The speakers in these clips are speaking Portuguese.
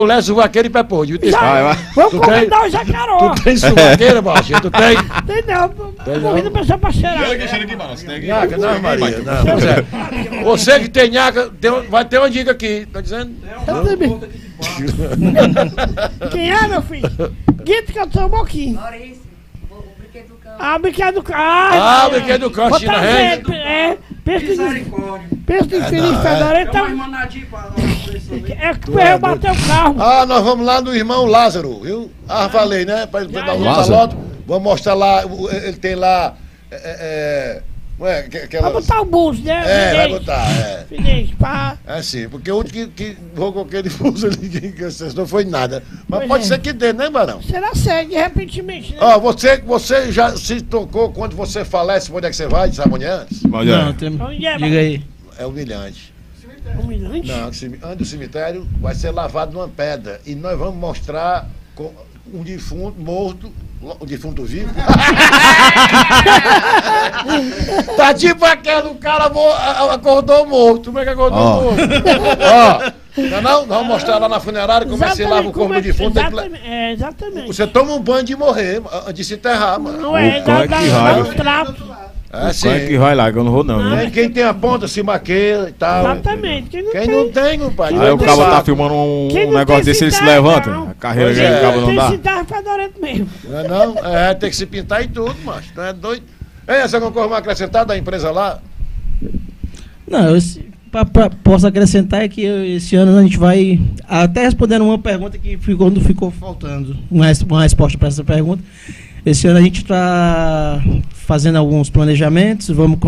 Léo Suvaqueiro e Pepônio. Vamos convidar o Jacaró. Tu tem suvaqueira, baixinho? Tu tem? Tem não, convida a pessoa pra cheirar. Nhaca, não, Maria. Não, você que tem nhaca, vai ter uma dica aqui. Tá dizendo? Quem é, meu filho? Guito, que eu sou um pouquinho. Maurício, o brinquedo do cão. Ah, o brinquedo do cão. Ah, o brinquedo do cão, Vou China trazer, Rende. Pensa de infeliz, Fedorento. É que eu bater o carro. Ah, nós vamos lá no irmão Lázaro, viu? Ah, falei, né? Pra ele dar um lote. Vamos mostrar lá, ele tem lá. Vai botar o buço, né? Vai botar, Finês, pá. É sim, porque o único que jogou aquele buço ali, que não foi nada. Mas Pois pode é. ser que dê, né, Barão? Será sério, de repentemente, né? Ó, você já se tocou quando você falece, onde é que você vai? Sabe onde é antes? Não, tem... Onde é, Diga aí. É humilhante. Humilhante? Não, antes do cemitério vai ser lavado numa pedra. E nós vamos mostrar um defunto morto, um defunto vivo. Tá tipo aquele cara acordou morto. Como é que acordou morto? Ó, não, nós vamos mostrar lá na funerária como é que se lava o corpo do defunto. Exatamente. Você toma um banho de morrer, antes de se enterrar, mano. Não é, O cão é que dá raiva. um trato. É Quem é que vai lá, que eu não vou não. Aí quem tem a ponta se maqueia e tal. Exatamente. Quem não tem, compadre. Aí o tem cabo tá sabe. filmando um Quem não negócio tem desse, ele se cidade, levanta. não. A carreira Pois que é. o cabo não Tem dá. cidade Fedorento mesmo. Não é não? É, tem que se pintar e tudo, macho. Não é doido? Ei, você não corre uma acrescentada da empresa lá? Não, posso acrescentar que esse ano a gente vai, até respondendo uma pergunta que ficou faltando, uma resposta para essa pergunta. Esse ano a gente está fazendo alguns planejamentos,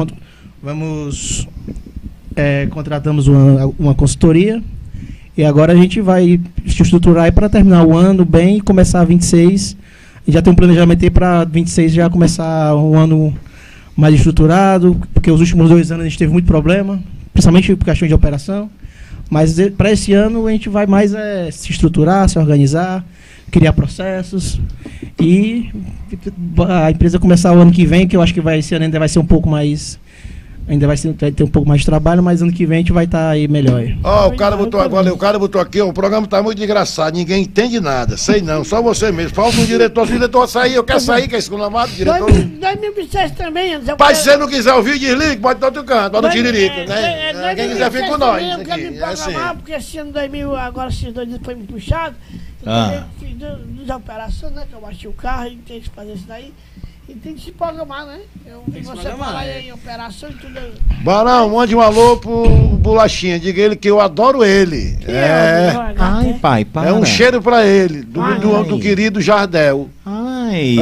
contratamos uma consultoria e agora a gente vai se estruturar para terminar o ano bem e começar 26. A gente já tem um planejamento aí para 26 já começar um ano mais estruturado, porque os últimos 2 anos a gente teve muito problema, principalmente por questão de operação. Mas para esse ano a gente vai mais se estruturar, se organizar, criar processos e a empresa começar o ano que vem, que eu acho que esse ano ainda vai ser um pouco mais... vai ter um pouco mais de trabalho, mas ano que vem a gente vai estar aí melhor. Ó, o cara botou aqui, ó, o programa tá muito engraçado, ninguém entende nada, sei não, só você mesmo. Falta um diretor, se o diretor sair, eu quero sair, que é esculamado, diretor. 2007 também, Anderson. Pai, se você não quiser ouvir, desligue, pode estar outro canto, pode no tiririca, né? Quem quiser fica com nós. Eu quero me Aqui, é programar, assim. porque esse ano 2000, agora esses 2 anos foi me puxado. Fiz duas operações, né? Que eu bati o carro e tem que fazer isso daí. E tem que se programar, né? Você falar aí em operação e tudo. Barão, mande um alô pro Bolachinha, diga ele que eu adoro ele. Ai, pai, para. É um cheiro pra ele, do querido Jardel. Ai.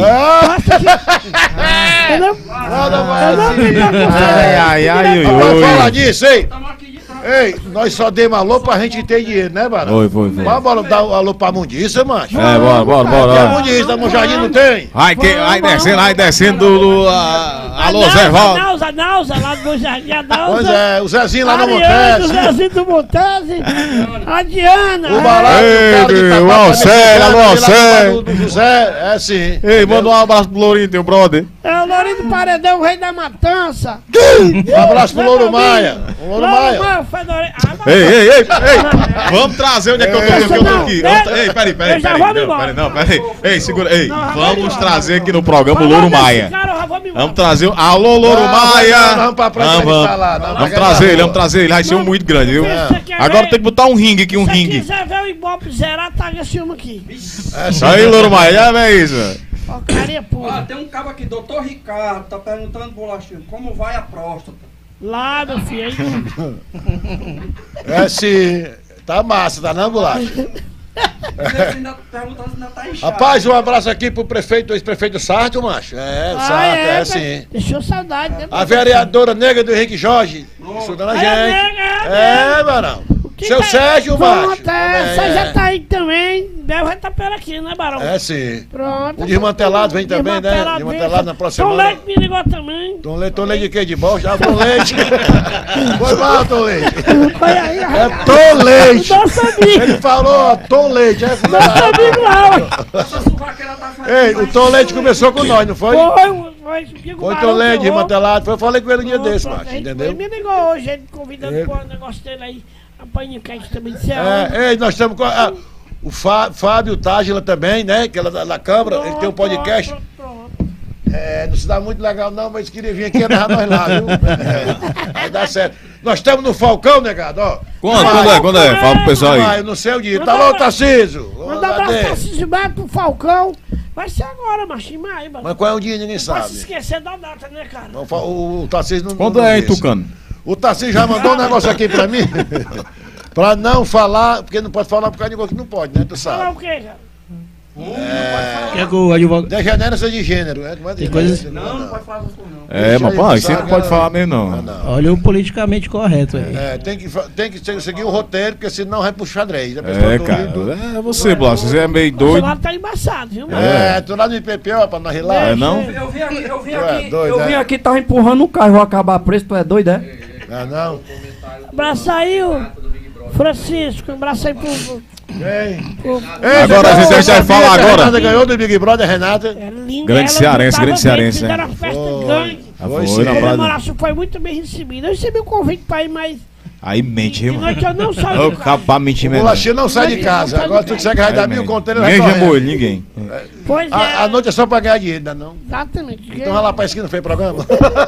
Ai. Vamos falar disso, hein? Ei, nós só demos alô pra gente ter dinheiro, né, Barão? Foi. Vamos dar um alô pra Mundiça, macho? Bora. Tem a Mundiça, no Jardim não tem? Vai descendo alô, Zé Valdo. A Nauza, lá do Jardim, a Nauza. Pois é, o Zezinho lá no O Montese. Zezinho do Montese. A Diana. O Barato, o cara de o Alcélio, alô, Alcélio. do José, é sim. Ei, manda um abraço pro Lourinho, teu brother. É o Lourinho do Paredão, o rei da matança. Um abraço pro Louro Maia. O Louro Maia. Ei, vamos trazer onde é que eu tô aqui. Ei, peraí. Ei, segura, ei, vamos trazer aqui no programa o Louro Maia. Vamos trazer, alô, Louro Maia. Vamos trazer ele, vai ser um muito grande, viu? Agora tem que botar um ringue aqui, Se quiser ver o Ibope zerar, tá esse filme aqui. Aí, Louro Maia, já vê isso. Porcaria pura. Tem um cabo aqui, doutor Ricardo, tá perguntando, Bolachinho, como vai a próstata? Lá, meu filho, aí. É sim. Tá massa, tá não, Bolacha? Ainda perguntando se ainda tá inchado. Rapaz, um abraço aqui pro prefeito, ex-prefeito Sarto, macho. Sarto, sim. Deixou saudade, né? A vereadora negra do Henrique Jorge, estudando a gente. Barão. Seu Sérgio, macho. Você já tá aí também. Bel vai estar por aqui, né, Barão? É sim. Pronto. O Desmantelado vem também, né? Desmantelado na próxima Tom semana. Leite me ligou também. Tom Leite de quê? De bosta? Ah, Tom Leite. Foi mal, Tom Leite. Olha aí, É Tom Leite. Nosso amigo. Ele falou Tom Leite. Nosso amigo lá. Ei, o Tom Leite começou com nós, não foi? Foi Tom Leite, Desmantelado. Eu falei com ele um dia desse, macho, entendeu? Ele me ligou hoje, ele convidando para o negócio dele aí. A paninha quente também de céu. Ei, nós estamos com... O Fábio Tágila também, né? Que ela da Câmara, ele tem um podcast. Não se dá muito legal não, mas queria vir aqui e levar nós lá, viu? Vai dar certo. Nós estamos no Falcão, negado, ó. Quando é? Fala pro pessoal aí. Eu não sei o dia. Tá lá o Tarcísio. Manda um abraço pro Tarcísio Beto, pro Falcão. Vai ser agora, macho, em maio. Mas qual é o dia, ninguém sabe. Não pode se esquecer da data, né, cara? O Tarcísio não... Quando é, hein, Tucano? O Tarcísio já mandou um negócio aqui pra mim. Pra não falar, porque não pode falar por causa de negócio que não pode, né? Tu sabe. Falar o quê, cara? Quer que o advogado... Degenera-se de gênero. Tem coisas... Não pode falar com não. Mas pô, isso não pode falar mesmo, não. Olha o politicamente correto aí. Tem que seguir o roteiro, porque senão vai pro xadrez. Cara. É você, Blas, você é meio doido. O celular tá embaçado, viu, mano? Tu lá no IPP, ó, pra nós ir lá. Não? Eu vim aqui, tava empurrando o carro, vou acabar preço, tu é doido, é? Não. Abraço aí, o Francisco, abraço aí pro... Agora a gente vai falar agora. Renata ganhou do Big Brother, Renata. Grande cearense, né? Fizeram uma festa grande. Foi na comemoração foi muito bem recebida. Eu recebi o convite pra ir, mas... Aí mente, irmão. Eu não saio de casa. Pra mentir O mesmo. bolachinho não sai de casa. Agora tu disser que vai dar 1.000 contêineres. Ninguém gemou ele, ninguém. Pois é. A noite é só pra ganhar dinheiro, ainda não? Exatamente. Então vai lá pra esquina, fez programa.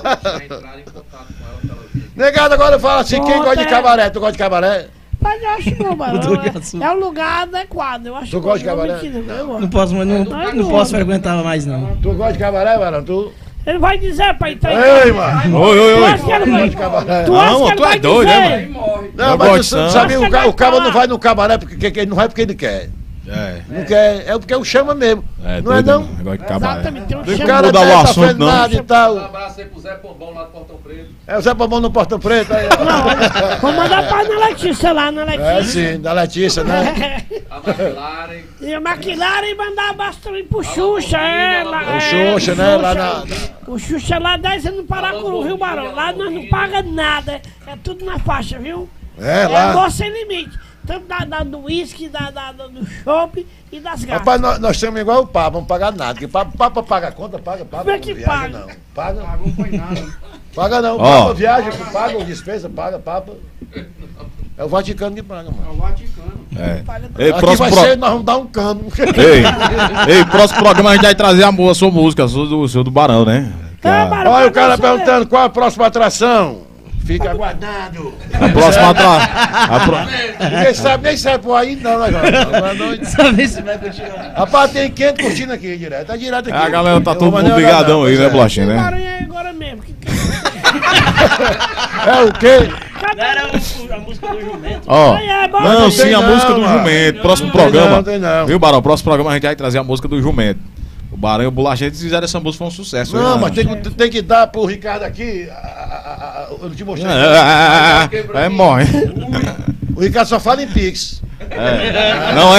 Negado, agora fala assim, quem gosta de cabaré? Tu gosta de cabaré? Mas eu acho não, mano. É um lugar adequado. Eu acho. Tu gosta de cabaré? Não posso, mas não posso frequentar mais, não. Tu gosta de cabaré, Barão? Tu? Ele vai dizer pra entrar. Ei, mano! Oi. Tu acha que ele vai? Tu é doido, né, mano? Não, mas tu sabe, o cara não vai no cabaré porque ele não vai porque ele quer. Não quer, é porque o chama mesmo. Não é não? Negócio de cabaré. Exatamente, tem um O chama. cara mudar o tá assunto, fazendo não. nada e tal. Um abraço aí pro Zé Pombão lá do Portão Preto. É o Zé Pombão no Portão Preto. Aí, Não, vou mandar pra Ana Letícia lá, Ana Letícia. sim, da Letícia, né? A McLaren. E a McLaren mandar abraço também pro Xuxa, lá. O Xuxa, né? Lá na... O Xuxa lá 10 anos no Paracuru, viu, Barão? Lá nós não paga nada, é tudo na faixa, viu? É, É lá. amor sem limite. Tanto do uísque, do chopp e das garrafas. Rapaz, nós estamos igual o Papa, não pagar nada. Porque Papa paga a conta, paga. Como é que não viaja, paga? não. Paga. Não foi nada. Paga não. Ó. Papa viaja, paga, o despesa, paga, Papa. É o Vaticano que paga, É mano. o Vaticano. Ei, Aqui próximo vai ser, nós vamos dar um cano. Ei, próximo programa a gente vai trazer a sua música, o seu do Barão, né? Barão, Olha o cara vai dançar, perguntando qual a próxima atração. Fica aguardando. A próxima Nem sabe por aí, não, agora. Sabe se vai continuar. Rapaz, tem 500 curtindo aqui direto. Tá direto aqui. A galera tá Eu todo mandei mundo olhar, ligadão não, aí, né, pois é. Bolachinha, né? Barão é agora mesmo. É o quê? Era a música do Jumento. Ó, Mas não, não sim, tem a não, música do mano. Jumento. Próximo Não tem programa. não, tem não. Viu, Barão? Próximo programa a gente vai trazer a música do Jumento. O Barão e o Bolachinha, eles fizeram essa música, foi um sucesso. Não, né? mas tem que dar pro Ricardo aqui. Eu não te mostrei. Morre. O Ricardo só fala em Pix. Não,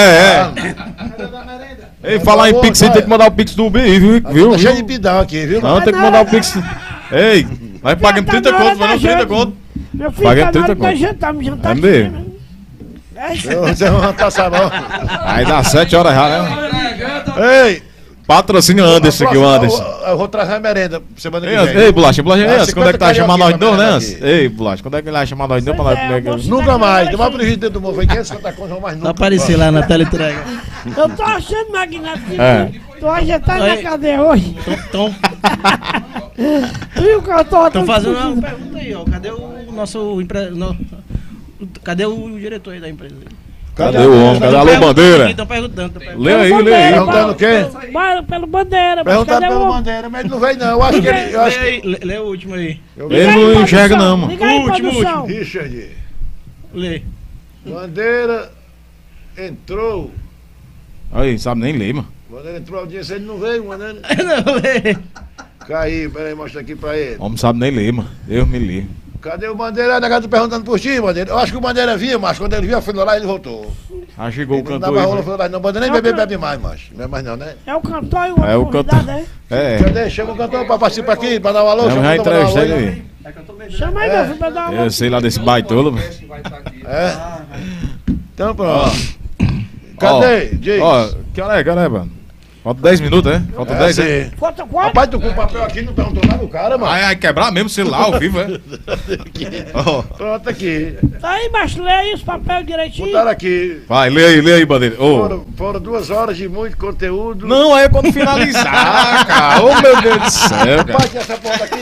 Ei, falar em Pix, você tem que mandar o Pix do BI, viu? Tá cheio de pidão aqui, viu? Não, tem que mandar o Pix. Ei, vai pagando 30 conto, vai não 30 conto. Meu filho Paga tá 30 na hora conto. de jantar, me jantar É aqui, mesmo? né? Você não passar não. Aí dá 7 horas já, né? Ei! Patrocínio Anderson aqui, o Anderson. Eu vou trazer a merenda semana que Ei, vem. ei, Bolacha, Ah, Anson, quando é que tá 50 chamando nós dois, né, carioquinha Anson? pra mim Ei, Bolacha, quando é que ele vai chamar nós dois pra nós comer aqui? Nunca mais. Tem mais prejuízo dentro do mundo. Foi 550 contas, mais nunca. Não aparecer lá na teleentrega. Eu tô achando, Magnata, que É. tu hoje tá na cadeia hoje. Estão Tu viu que eu tô fazendo uma pergunta aí, ó. Cadê o nosso cadê o diretor aí da empresa? Cadê o homem? Cadê a Alô Bandeira? Estão perguntando. Lê aí, lê aí. Perguntando o quê? Pelo Bandeira, mas Perguntando cadê pelo o... Bandeira, mas ele não veio não. Eu acho que ele... Eu acho que... Lê o último aí. Ele não enxerga não, mano. Liga aí, Último, produção. Richard, Lê. Bandeira entrou. Aí, sabe nem ler, mano. Bandeira entrou a audiência, ele não veio, Bandeira. Não, lê. Caiu, peraí, mostra aqui pra ele. O homem sabe nem ler, mano. Deus me livre. Cadê o Bandeira? O negócio perguntando por ti, Bandeira. Eu acho que o Bandeira vinha, mas quando ele viu, foi lá e ele voltou. Ah, chegou o Ele não cantor dava rola, aí. falou lá, não, Bandeira nem bebe mais, macho. Não é mais não, né? É o cantor e o É o convidado, cantor. né? É, Cadê? Chama o cantor pra participar aqui, pra dar um alô. eu chama já o cantor pra dar um entrevistei alô. ele aí. Chama aí, meu filho, pra dar uma... Eu sei lá desse baitolo, mano. Vai estar aqui. É? Então pronto. Cadê? Diz. Ó, que hora é, mano? Falta 10 minutos, é? Falta 10, é? Falta quanto? Rapaz, tu com o papel aqui não perguntou nada do cara, mano. Vai quebrar mesmo o celular ao vivo, é? Pronto aqui. Tá aí, macho, lê aí os papéis direitinho. Botaram aqui. Vai, lê aí, Bandeira. Foram 2 horas de muito conteúdo. Não, é quando finalizar, cara. Ô, meu Deus do céu, cara. Rapaz, essa porra daqui.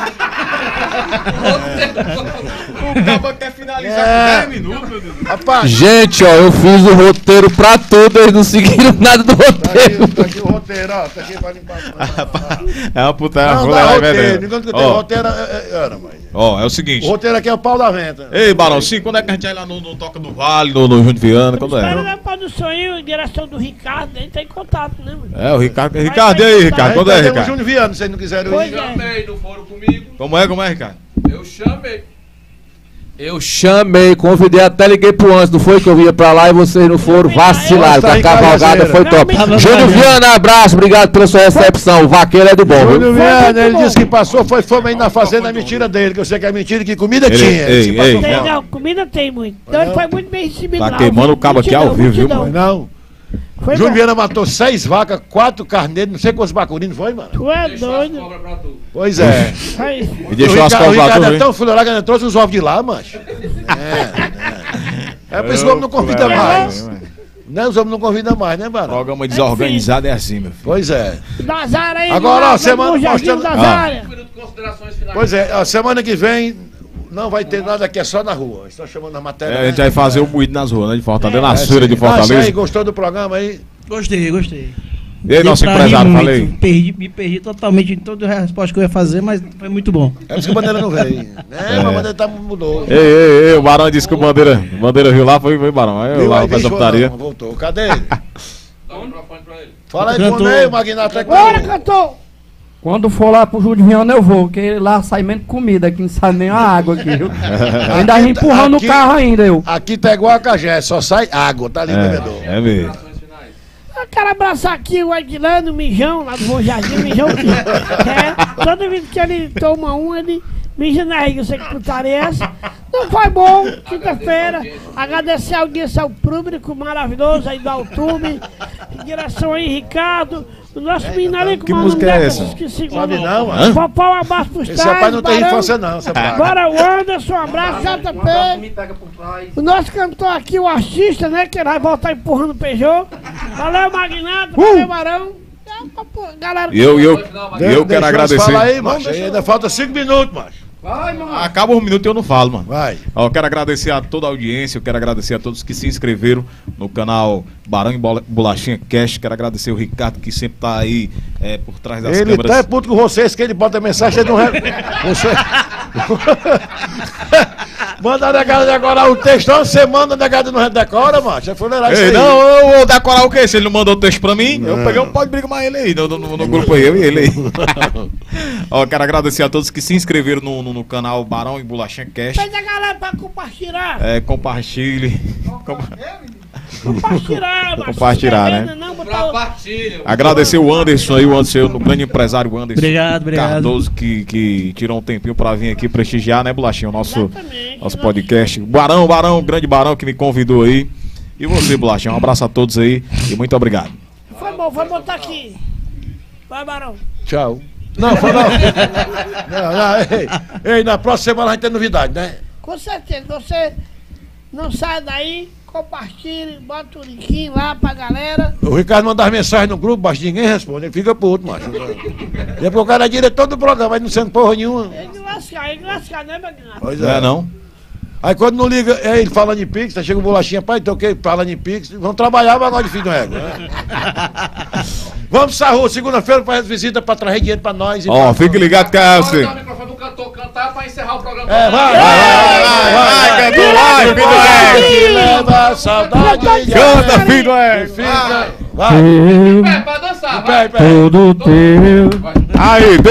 O cara quer finalizar com 10 minutos, meu Deus. Rapaz, Gente, ó, eu fiz o roteiro pra tudo, eles não seguiram nada do roteiro. tá aqui o roteiro, ó. Tá aqui pra limpar. É uma puta. Não, não é roteiro. Enquanto que eu tenho roteiro, era, mãe. Ó, é o seguinte. O roteiro aqui é o pau da venta. Ei, Barão, sim, quando é que a gente vai lá no Toca do Vale, no Júnior Viana? Quando Espera é? na produção aí, em direção do Ricardo, ele tá em contato, né, mano? É, o Ricardo. Ricardo, e aí, Ricardo? Quando é, Temos Ricardo? Júnior Viana, se vocês não quiserem ir. Pois é. Chamei, não foram comigo. Como é, Ricardo? Eu chamei. Eu chamei, convidei, até liguei pro antes, não foi que eu ia pra lá e vocês não foram, vacilaram, que a cavalgada foi top. Júnior Viana, abraço, obrigado pela sua recepção, o vaqueiro é do bom, viu? Júnior Viana, ele disse que passou, foi fome aí na fazenda, é mentira dele, que eu sei que é mentira, que comida tinha. Não, comida tem muito. Então ele foi muito bem recebido lá. Tá queimando o cabo aqui ao vivo, viu, mano? Não. Foi Júnior bom. Viana matou 6 vacas, 4 carneiros, não sei quantos bacurinos foi, mano? Tu é Deixou as doido. cobras pra tu. Pois é. Aí. E deixou as O cobras lá Ricardo é tudo, tão fuleirado que ainda trouxe os ovos de lá, macho. É por isso que o homem não convida mais. Né? Os homens não convidam mais, né, Barão? Programa desorganizado é assim, meu filho. Pois é. Nazara aí. Agora, ó, semana mostrando. mostrando- Considerações finais. Pois é, a semana que vem não vai ter nada aqui, é só na rua. Estão chamando a matéria. É, a gente vai fazer o moído nas ruas, né, de Fortaleza, na sim. feira de Ah, isso Fortaleza. aí, gostou do programa aí? Gostei. E aí, nosso Deu pra rir empresário, muito. falei. Me perdi totalmente em toda a resposta que eu ia fazer, mas foi muito bom. É por isso que a bandeira não veio. É, a bandeira mudou. Ei, o Barão disse que o Bandeira viu lá, foi Barão. Aí eu Viu lá aí, faz a bicho, putaria. não, voltou. Cadê ele? Dá o microfone pra ele. Fala aí Cantor. com o Magnata. É Bora, cantor. Quando for lá pro Júnior Viana eu vou, porque lá sai menos comida, aqui não sai nem a água aqui, viu? Ainda Aqui- empurrando aqui- o carro ainda, eu. Aqui tá igual a Cagé, só sai água, tá ali, bebedor. É mesmo. Considerações finais. Eu quero abraçar aqui o Edilano, o Mijão, lá do Bom Jardim, o Mijão que toda vez que ele toma um, ele mija na riga, eu sei que putaria é essa. Não foi bom, quinta-feira. Agradecer a audiência ao público maravilhoso aí do Altube, em direção aí, Ricardo. O nosso menino ali com Que uma música é essa? Esqueci Sabe como. não, mano? Popó, um abraço pros Esse rapaz não tem Barão. infância não, seu pai. Bora, o Anderson, um abraço, JP. Me pega por trás. O nosso cantor aqui, o artista, né? Que ele vai voltar empurrando o Peugeot. Valeu, Magnata, valeu, Barão. Galera, E eu Deixa quero eu agradecer. falar aí, macho. Ainda falta 5 minutos, macho. Vai, mano. Acaba um minuto e eu não falo, mano. Vai. Ó, eu quero agradecer a toda a audiência, eu quero agradecer a todos que se inscreveram no canal Barão e Bolachinha Cash. Quero agradecer o Ricardo que sempre tá aí por trás das Ele câmeras. tá puto com vocês, que ele bota mensagem, ele não... Você... Manda a negada decorar o texto, você manda a negada não decora, macho. É fuleiragem isso Ei, aí. não, eu vou decorar o quê? Se ele não mandou o texto pra mim, eu peguei um pau de briga mais ele aí, no grupo aí, eu e ele aí. Ó, quero agradecer a todos que se inscreveram no canal Barão e Bolachinha Cash. pede a galera pra compartilhar. Compartilhe. Compartilhar, macho. Compartilhar, Se inscrever, né? Não, botar o... Compartilha. Agradecer o Anderson aí, o grande empresário Anderson Obrigado. Cardoso, que tirou um tempinho pra vir aqui prestigiar, né, Bolachinha, o nosso Exatamente. podcast. Barão, o grande Barão que me convidou aí. E você, Bolachinha, um abraço a todos aí e muito obrigado. Foi bom, vai botar aqui. Vai, Barão. Tchau. Não, foi não. Ei, na próxima semana a gente tem novidade, né? Com certeza, você não sai daí, compartilhe, bota o link lá pra galera. O Ricardo manda as mensagens no grupo, mas ninguém responde, ele fica puto, macho. É porque o cara é diretor do programa, mas não sendo porra nenhuma. Ele lascar, né, Magnata? Pois Não é não? Aí quando não liga, ele falando em Pix, aí chega o Bolachinha, pai, então o que? Falando em Pix, vamos trabalhar, mas nós de filho do ego, né? Vamos pra rua, segunda-feira faz visita pra trazer dinheiro pra nós. Ó, fique ligado que é Agora assim. dá o microfone do cantor cantar pra encerrar o programa. É, vai, cantor, vai, filho do ego. leva saudade. Canta, filho do ego. Fica, vai. É, pra dançar, Vai, vai. vai. Todo teu. Aí,